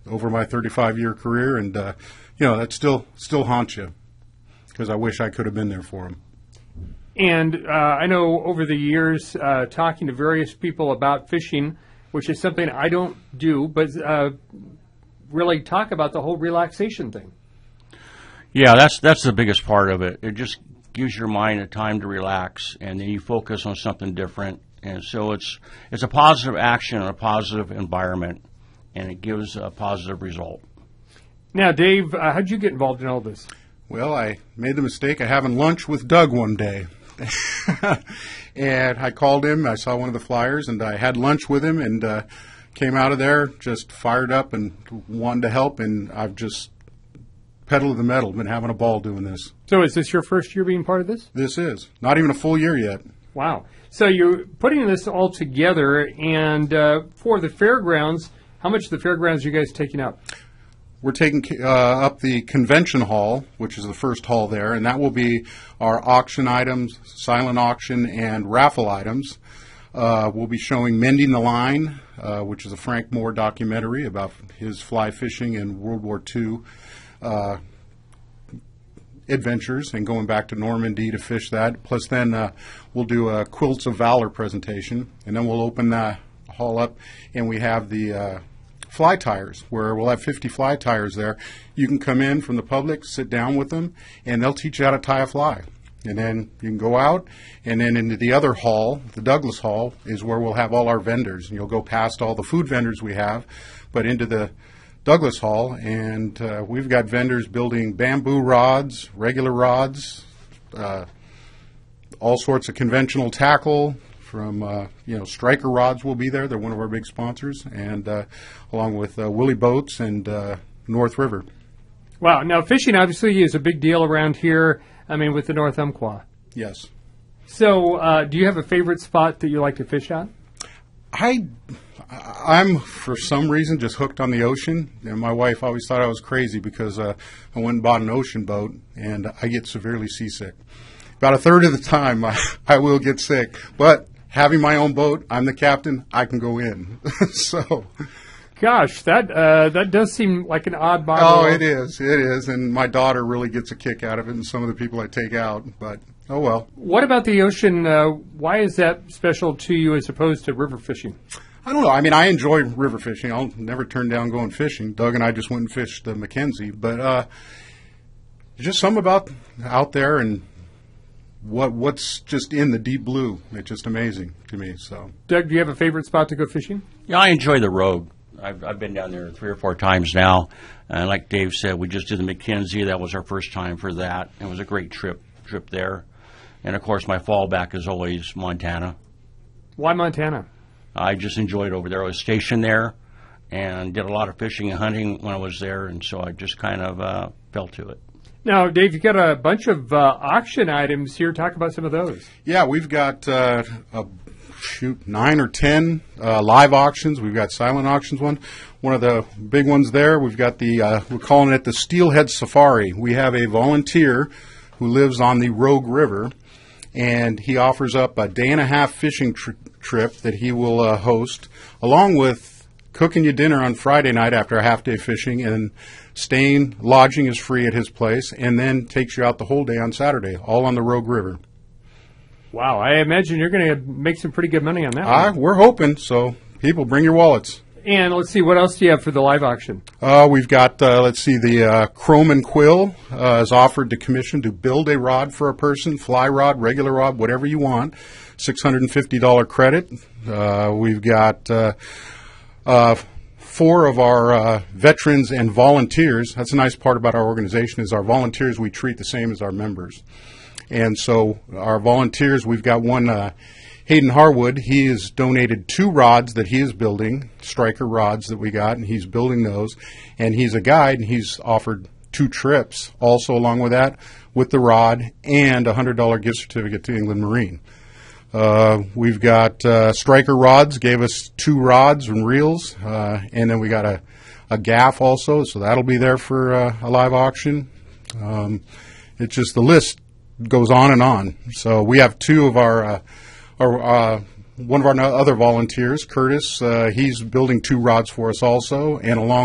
over my 35-year career, and that still haunts you because I wish I could have been there for them. And I know over the years, talking to various people about fishing, which is something I don't do, but really talk about the whole relaxation thing. Yeah, that's the biggest part of it. It just gives your mind a time to relax, and then you focus on something different. And so it's a positive action and a positive environment, and it gives a positive result. Now, Dave, how did you get involved in all this? Well, I made the mistake of having lunch with Doug one day. And I called him, I saw one of the flyers, and I had lunch with him, and came out of there just fired up and wanted to help, and I've just pedal to the metal, been having a ball doing this. So is this your first year being part of this? This is. Not even a full year yet. Wow. So you're putting this all together, and for the fairgrounds, how much of the fairgrounds are you guys taking up? We're taking up the convention hall, which is the first hall there, and that will be our auction items, silent auction, and raffle items. We'll be showing Mending the Line, which is a Frank Moore documentary about his fly fishing in World War II adventures and going back to Normandy to fish that. Plus then we'll do a Quilts of Valor presentation, and then we'll open the hall up, and we have the fly tires, where we'll have 50 fly tires there. You can come in from the public, sit down with them, and they'll teach you how to tie a fly. And then you can go out, and then into the other hall, the Douglas Hall, is where we'll have all our vendors. And you'll go past all the food vendors we have, but into the Douglas Hall, and we've got vendors building bamboo rods, regular rods, all sorts of conventional tackle. From Striker Rods will be there. They're one of our big sponsors, and along with Willie Boats and North River. Wow. Now, fishing obviously is a big deal around here, with the North Umpqua. Yes. So do you have a favorite spot that you like to fish on? I'm, for some reason, just hooked on the ocean, and my wife always thought I was crazy because I went and bought an ocean boat, and I get severely seasick. About a third of the time, I will get sick, but having my own boat, I'm the captain, I can go in. So, gosh, that does seem like an odd model. Oh, it is, and my daughter really gets a kick out of it, and some of the people I take out, but oh well. What about the ocean? Why is that special to you as opposed to river fishing? I don't know. I enjoy river fishing. I'll never turn down going fishing. Doug and I just went and fished the Mackenzie, but just something about out there and what's just in the deep blue. It's just amazing to me. So, Doug, do you have a favorite spot to go fishing? Yeah, I enjoy the Rogue. I've been down there 3 or 4 times now, and like Dave said, we just did the Mackenzie. That was our first time for that. It was a great trip there, and of course, my fallback is always Montana. Why Montana? I just enjoyed it over there. I was stationed there and did a lot of fishing and hunting when I was there, and so I just kind of fell to it. Now, Dave, you've got a bunch of auction items here. Talk about some of those. Yeah, we've got 9 or 10 live auctions. We've got silent auctions one. One of the big ones there, we've got we're calling it the Steelhead Safari. We have a volunteer who lives on the Rogue River, and he offers up a day-and-a-half fishing trip that he will host, along with cooking you dinner on Friday night after a half-day fishing, and lodging is free at his place, and then takes you out the whole day on Saturday, all on the Rogue River. Wow, I imagine you're going to make some pretty good money on that one. We're hoping, so people, bring your wallets. And let's see, what else do you have for the live auction? We've got, the Chrome and Quill is offered to commission to build a rod for a person, fly rod, regular rod, whatever you want, $650 credit. We've got 4 of our veterans and volunteers. That's a nice part about our organization is our volunteers we treat the same as our members. And so our volunteers, we've got one, Hayden Harwood. He has donated 2 rods that he is building, Striker rods that we got, and he's building those. And he's a guide, and he's offered 2 trips also along with that, with the rod and a $100 gift certificate to England Marine. We've got Striker Rods, gave us 2 rods and reels, and then we got a gaff also, so that'll be there for a live auction. It's just the list goes on and on. So we have 2 of one of our other volunteers, Curtis, he's building 2 rods for us also, and along